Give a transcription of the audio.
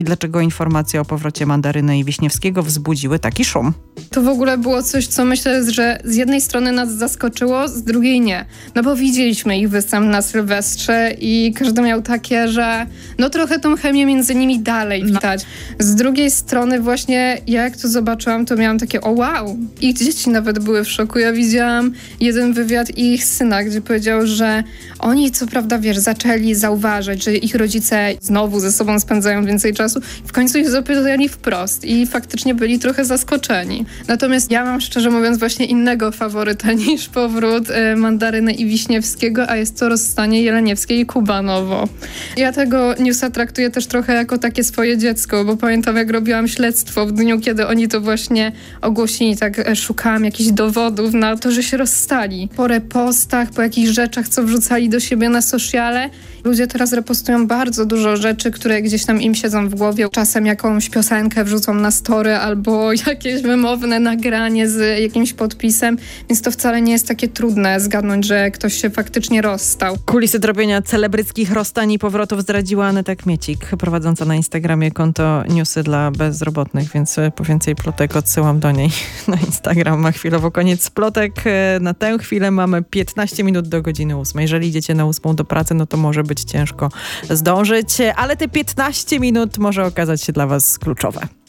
i dlaczego informacje o powrocie Mandaryny i Wiśniewskiego wzbudziły taki szum. To w ogóle było coś, co myślę, że z jednej strony nas zaskoczyło, z drugiej nie. No bo widzieliśmy ich występ na Sylwestrze i każdy miał takie, że no trochę tą chemię między nimi dalej widać. Z drugiej strony właśnie jak to zobaczyłam, to miałam takie o wow. Ich dzieci nawet były w szoku. Ja widziałam jeden wywiad ich syna, gdzie powiedział, że oni co prawda, zaczęli zauważać, że ich rodzice znowu ze sobą spędzają więcej czasu. W końcu ich zapytali wprost i faktycznie byli trochę zaskoczeni. Natomiast ja mam szczerze mówiąc właśnie innego faworyta niż powrót Mandaryny i Wiśniewskiego, a jest to rozstanie Jeleniewskiej i Kubanowo. Ja tego newsa traktuję też trochę jako takie swoje dziecko, bo pamiętam jak robiłam śledztwo w dniu, kiedy oni to właśnie ogłosili, tak szukałam jakichś dowodów na to, że się rozstali. Po repostach, po jakichś rzeczach, co wrzucali do siebie na sociale. Ludzie teraz repostują bardzo dużo rzeczy, które gdzieś tam im siedzą w głowie. Czasem jakąś piosenkę wrzucą na story albo jakieś wymowne nagranie z jakimś podpisem, więc to wcale nie jest takie trudne zgadnąć, że ktoś się faktycznie rozstał. Kulisy drobienia celebryckich rozstań i powrotów zdradziła Aneta Kmiecik, prowadząca na Instagramie konto Newsy dla bezrobotnych, więc po więcej plotek odsyłam do niej na Instagram. A chwilowo koniec plotek. Na tę chwilę mamy 15 minut do godziny 8. Jeżeli idziecie na 8 do pracy, no to może być ciężko zdążyć, ale te 15 minut może okazać się dla was kluczowe.